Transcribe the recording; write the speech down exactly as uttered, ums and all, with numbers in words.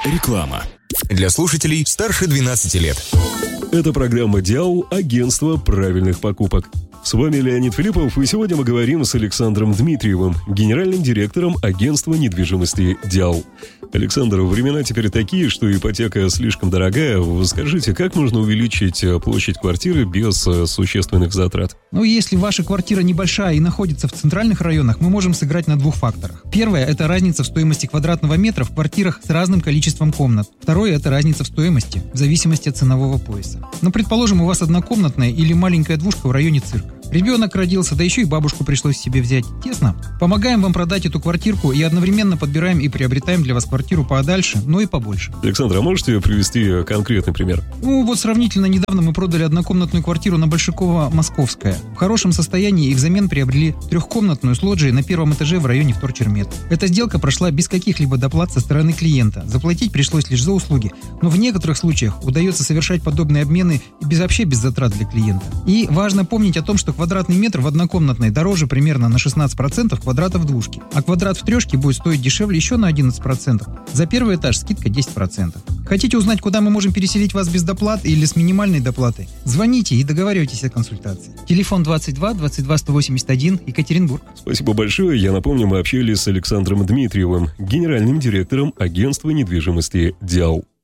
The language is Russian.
Реклама. Для слушателей старше двенадцати лет. Это программа «Диал. Агентство правильных покупок». С вами Леонид Филиппов, и сегодня мы говорим с Александром Дмитриевым, генеральным директором агентства недвижимости «Диал». Александр, времена теперь такие, что ипотека слишком дорогая. Скажите, как можно увеличить площадь квартиры без существенных затрат? Ну, если ваша квартира небольшая и находится в центральных районах, мы можем сыграть на двух факторах. Первое – это разница в стоимости квадратного метра в квартирах с разным количеством комнат. Второе – это разница в стоимости, в зависимости от ценового пояса. Ну, предположим, у вас однокомнатная или маленькая двушка в районе цирка. Ребенок родился, да еще и бабушку пришлось себе взять. Тесно? Помогаем вам продать эту квартирку и одновременно подбираем и приобретаем для вас квартиру подальше, но и побольше. Александр, а можете привести конкретный пример? Ну, вот сравнительно недавно мы продали однокомнатную квартиру на Большакова-Московская. В хорошем состоянии и взамен приобрели трехкомнатную с лоджией на первом этаже в районе Вторчермет. Эта сделка прошла без каких-либо доплат со стороны клиента. Заплатить пришлось лишь за услуги. Но в некоторых случаях удается совершать подобные обмены и без, вообще без затрат для клиента. И важно помнить о том, что квадратный метр в однокомнатной дороже примерно на шестнадцать процентов квадрата в двушке, а квадрат в трешке будет стоить дешевле еще на одиннадцать процентов. За первый этаж скидка десять процентов. Хотите узнать, куда мы можем переселить вас без доплат или с минимальной доплатой? Звоните и договаривайтесь о консультации. Телефон двадцать два двадцать два сто восемьдесят один, Екатеринбург. Спасибо большое. Я напомню, мы общались с Александром Дмитриевым, генеральным директором агентства недвижимости «Диал».